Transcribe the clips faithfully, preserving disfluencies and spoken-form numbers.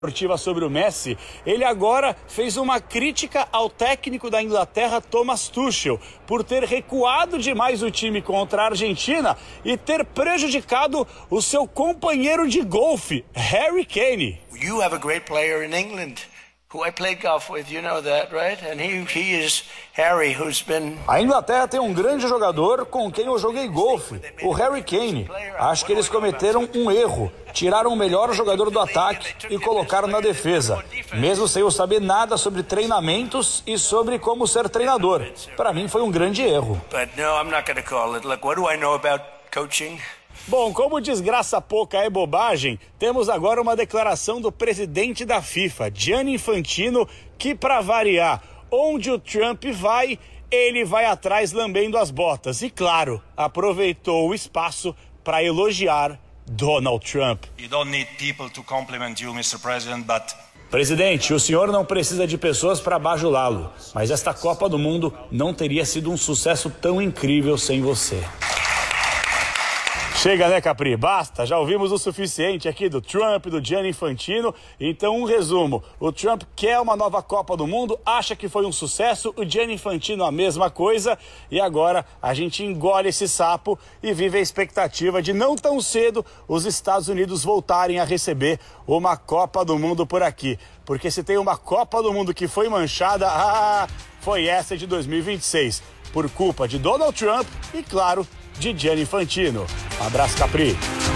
esportiva sobre o Messi, ele agora fez uma crítica ao técnico da Inglaterra, Thomas Tuchel, por ter recuado demais o time contra a Argentina e ter prejudicado o seu companheiro de golfe, Harry Kane. You have a great player in England who I played golf with, you know that, right? And he he is Harry, who's been... A Inglaterra tem um grande jogador com quem eu joguei golfe, o Harry Kane. Acho que eles cometeram um erro. Tiraram o melhor jogador do ataque e colocaram na defesa, mesmo sem eu saber nada sobre treinamentos e sobre como ser treinador. Para mim foi um grande erro. But no, I'm not going to call it. Look, what do I know about coaching? Bom, como desgraça pouca é bobagem, temos agora uma declaração do presidente da FIFA, Gianni Infantino, que, para variar, onde o Trump vai, ele vai atrás lambendo as botas. E, claro, aproveitou o espaço para elogiar Donald Trump. You don't need people to compliment you, mister President, but... Presidente, o senhor não precisa de pessoas para bajulá-lo, mas esta Copa do Mundo não teria sido um sucesso tão incrível sem você. Chega, né, Capri? Basta, já ouvimos o suficiente aqui do Trump, do Gianni Infantino. Então, um resumo. O Trump quer uma nova Copa do Mundo, acha que foi um sucesso, o Gianni Infantino a mesma coisa. E agora a gente engole esse sapo e vive a expectativa de não tão cedo os Estados Unidos voltarem a receber uma Copa do Mundo por aqui. Porque se tem uma Copa do Mundo que foi manchada, ah, foi essa de dois mil e vinte e seis. Por culpa de Donald Trump e, claro, de Gianni Infantino. Um abraço, Capri.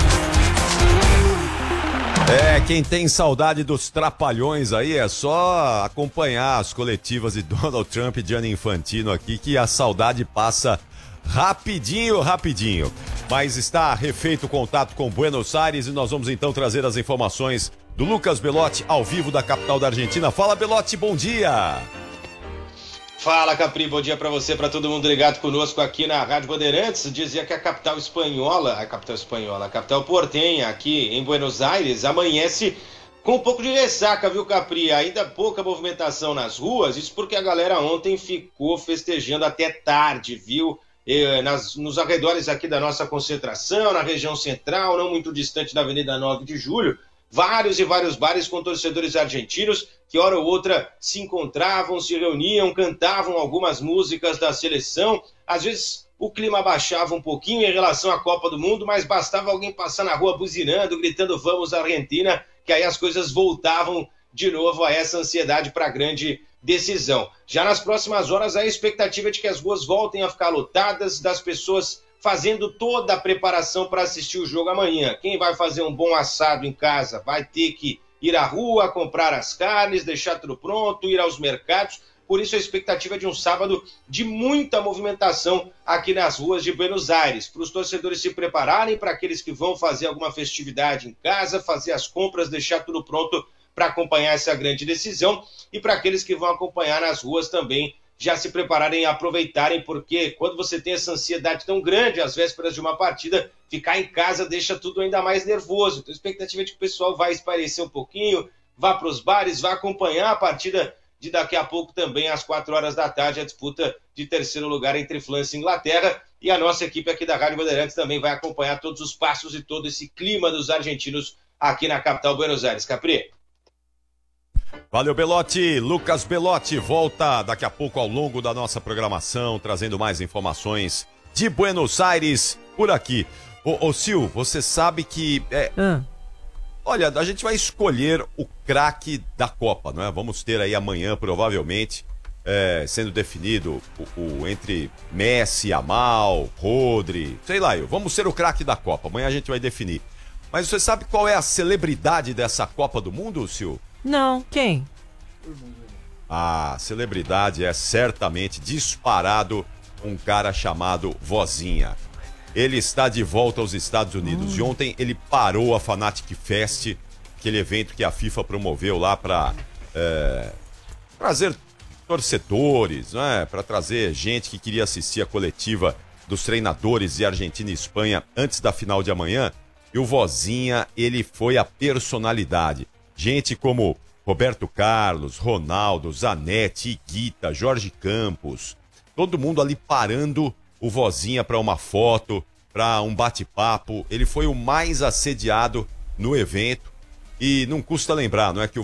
É, quem tem saudade dos trapalhões aí é só acompanhar as coletivas de Donald Trump e Gianni Infantino aqui, que a saudade passa rapidinho, rapidinho. Mas está refeito o contato com Buenos Aires e nós vamos então trazer as informações do Lucas Belotti ao vivo da capital da Argentina. Fala, Belotti, bom dia! Fala, Capri, bom dia pra você, pra todo mundo ligado conosco aqui na Rádio Bandeirantes. Dizia que a capital espanhola, a capital espanhola, a capital portenha aqui em Buenos Aires amanhece com um pouco de ressaca, viu, Capri? Ainda pouca movimentação nas ruas, isso porque a galera ontem ficou festejando até tarde, viu? E, nas, nos arredores aqui da nossa concentração, na região central, não muito distante da Avenida nove de julho, vários e vários bares com torcedores argentinos que hora ou outra se encontravam, se reuniam, cantavam algumas músicas da seleção. Às vezes o clima baixava um pouquinho em relação à Copa do Mundo, mas bastava alguém passar na rua buzinando, gritando "Vamos Argentina", que aí as coisas voltavam de novo a essa ansiedade para a grande decisão. Já nas próximas horas, a expectativa é de que as ruas voltem a ficar lotadas, das pessoas fazendo toda a preparação para assistir o jogo amanhã. Quem vai fazer um bom assado em casa vai ter que ir à rua, comprar as carnes, deixar tudo pronto, ir aos mercados. Por isso a expectativa é de um sábado de muita movimentação aqui nas ruas de Buenos Aires, para os torcedores se prepararem, para aqueles que vão fazer alguma festividade em casa, fazer as compras, deixar tudo pronto para acompanhar essa grande decisão, e para aqueles que vão acompanhar nas ruas também já se prepararem e aproveitarem, porque quando você tem essa ansiedade tão grande às vésperas de uma partida, ficar em casa deixa tudo ainda mais nervoso. Então a expectativa é de que o pessoal vai espairecer um pouquinho, vá para os bares, vá acompanhar a partida de daqui a pouco também, às quatro horas da tarde, a disputa de terceiro lugar entre França e Inglaterra. E a nossa equipe aqui da Rádio Bandeirantes também vai acompanhar todos os passos e todo esse clima dos argentinos aqui na capital Buenos Aires. Capri? Valeu, Belotti. Lucas Belotti volta daqui a pouco ao longo da nossa programação, trazendo mais informações de Buenos Aires por aqui. Ô, ô Sil, você sabe que... É... Ah. Olha, a gente vai escolher o craque da Copa, não é? Vamos ter aí amanhã, provavelmente, é, sendo definido o, o, entre Messi, Yamal, Rodri, sei lá eu. Vamos ser o craque da Copa. Amanhã a gente vai definir. Mas você sabe qual é a celebridade dessa Copa do Mundo, Sil? Não, quem? A celebridade é certamente disparado um cara chamado Vozinha. Ele está de volta aos Estados Unidos. Hum. E ontem ele parou a Fanatic Fest, aquele evento que a FIFA promoveu lá para é, trazer torcedores, né? Para trazer gente que queria assistir a coletiva dos treinadores de Argentina e Espanha antes da final de amanhã. E o Vozinha, ele foi a personalidade. Gente como Roberto Carlos, Ronaldo, Zanetti, Higuita, Jorge Campos, todo mundo ali parando o Vozinha para uma foto, para um bate-papo. Ele foi o mais assediado no evento E não custa lembrar, não é que o